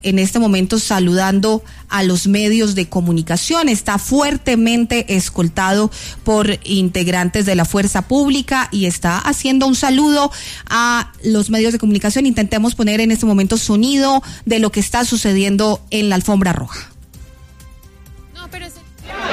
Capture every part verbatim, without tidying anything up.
en este momento saludando a los medios de comunicación. Está fuertemente escoltado por integrantes de la fuerza pública y está haciendo un saludo a los medios de comunicación. Intentemos poner en este momento sonido de lo que está sucediendo en la alfombra roja. No, pero es...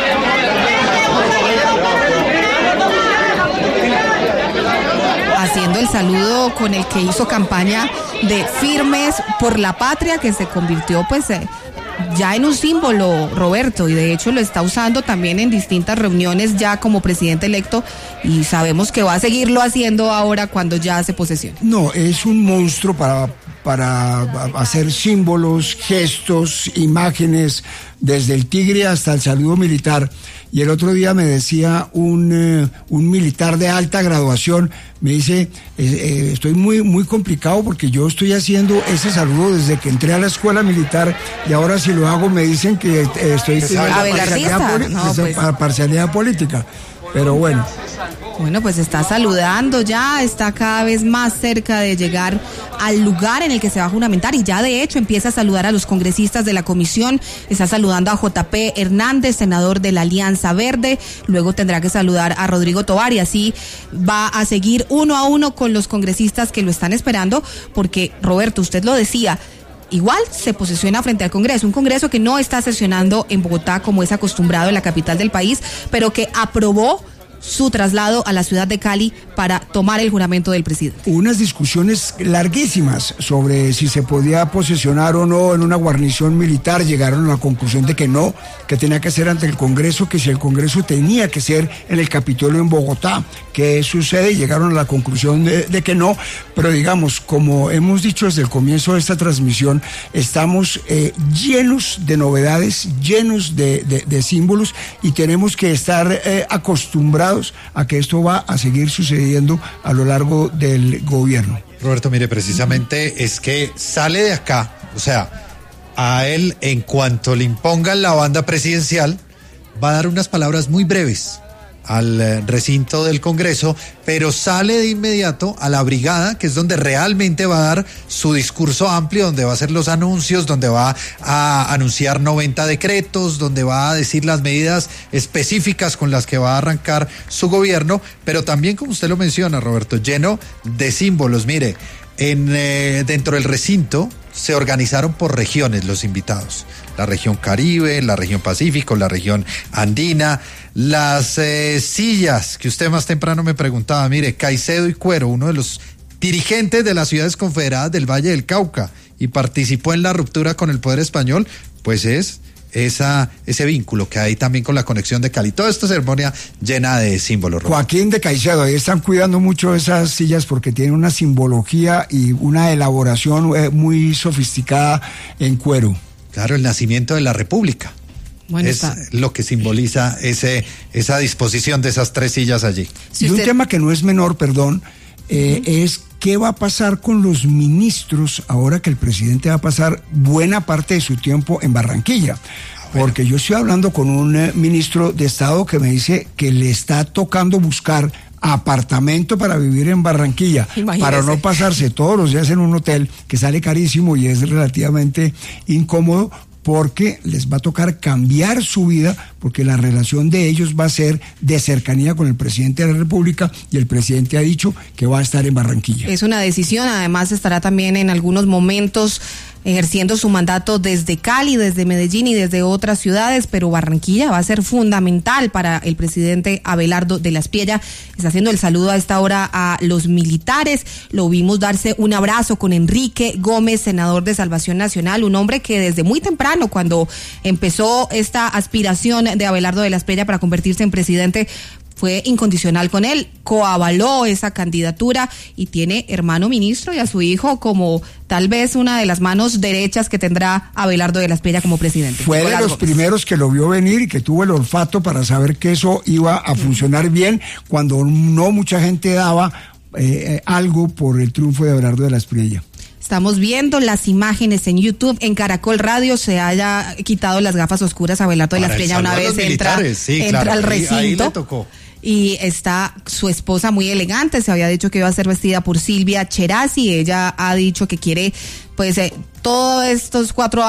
Haciendo el saludo con el que hizo campaña de Firmes por la Patria, que se convirtió pues eh, ya en un símbolo, Roberto, y de hecho lo está usando también en distintas reuniones ya como presidente electo, y sabemos que va a seguirlo haciendo ahora cuando ya se posesione. No, es un monstruo para, para hacer símbolos, gestos, imágenes, desde el tigre hasta el saludo militar. Y el otro día me decía un, eh, un militar de alta graduación, me dice, eh, eh, estoy muy, muy complicado porque yo estoy haciendo ese saludo desde que entré a la escuela militar y ahora si lo hago me dicen que eh, estoy teniendo parcialidad, no, pues. parcialidad política. Pero bueno. Bueno, pues está saludando ya, está cada vez más cerca de llegar al lugar en el que se va a juramentar y ya de hecho empieza a saludar a los congresistas de la comisión. Está saludando a J P Hernández, senador de la Alianza Verde, luego tendrá que saludar a Rodrigo Tovar y así va a seguir uno a uno con los congresistas que lo están esperando, porque Roberto, usted lo decía, igual se posiciona frente al Congreso, un Congreso que no está sesionando en Bogotá como es acostumbrado en la capital del país, pero que aprobó su traslado a la ciudad de Cali para tomar el juramento del presidente. Unas discusiones larguísimas sobre si se podía posesionar o no en una guarnición militar, llegaron a la conclusión de que no, que tenía que ser ante el Congreso, que si el Congreso tenía que ser en el Capitolio en Bogotá. ¿Qué sucede? Llegaron a la conclusión de, de que no, pero digamos, como hemos dicho desde el comienzo de esta transmisión, estamos eh, llenos de novedades, llenos de, de, de símbolos y tenemos que estar eh, acostumbrados a que esto va a seguir sucediendo a lo largo del gobierno. Roberto, mire, precisamente uh-huh. es que sale de acá, o sea, a él en cuanto le impongan la banda presidencial, va a dar unas palabras muy breves al recinto del Congreso, pero sale de inmediato a la brigada, que es donde realmente va a dar su discurso amplio, donde va a hacer los anuncios, donde va a anunciar noventa decretos, donde va a decir las medidas específicas con las que va a arrancar su gobierno, pero también, como usted lo menciona, Roberto, lleno de símbolos. Mire, en eh, dentro del recinto se organizaron por regiones los invitados, la región Caribe, la región Pacífico, la región Andina, las eh, sillas que usted más temprano me preguntaba, mire, Caicedo y Cuero, uno de los dirigentes de las ciudades confederadas del Valle del Cauca y participó en la ruptura con el poder español, pues es esa ese vínculo que hay también con la conexión de Cali. Toda esta ceremonia llena de símbolos. Roberto. Joaquín de Caicedo, ahí están cuidando mucho esas sillas porque tienen una simbología y una elaboración eh, muy sofisticada en cuero. Claro, el nacimiento de la República. Bueno, es está. Lo que simboliza ese esa disposición de esas tres sillas allí. Si y usted... un tema que no es menor, perdón, eh, uh-huh. es qué va a pasar con los ministros ahora que el presidente va a pasar buena parte de su tiempo en Barranquilla. Ah, bueno. Porque yo estoy hablando con un eh, ministro de Estado que me dice que le está tocando buscar apartamento para vivir en Barranquilla. Imagínese. Para no pasarse todos los días en un hotel que sale carísimo y es relativamente incómodo, porque les va a tocar cambiar su vida, porque la relación de ellos va a ser de cercanía con el presidente de la República y el presidente ha dicho que va a estar en Barranquilla. Es una decisión, además estará también en algunos momentos ejerciendo su mandato desde Cali, desde Medellín y desde otras ciudades, pero Barranquilla va a ser fundamental para el presidente Abelardo de la Espriella. Está haciendo el saludo a esta hora a los militares, lo vimos darse un abrazo con Enrique Gómez, senador de Salvación Nacional, un hombre que desde muy temprano, cuando empezó esta aspiración de Abelardo de la Espriella para convertirse en presidente, fue incondicional con él, coavaló esa candidatura y tiene hermano ministro y a su hijo como tal vez una de las manos derechas que tendrá Abelardo de la Espriella como presidente. Fue de los primeros que lo vio venir y que tuvo el olfato para saber que eso iba a funcionar bien cuando no mucha gente daba eh, algo por el triunfo de Abelardo de la Espriella. Estamos viendo las imágenes en YouTube, en Caracol Radio, se haya quitado las gafas oscuras a Abelardo de la Espriella una vez entra, sí, entra claro, al recinto. Ahí, ahí le tocó. y está su esposa muy elegante. Se había dicho que iba a ser vestida por Silvia Cherasi. Ella ha dicho que quiere, pues, eh, todos estos cuatro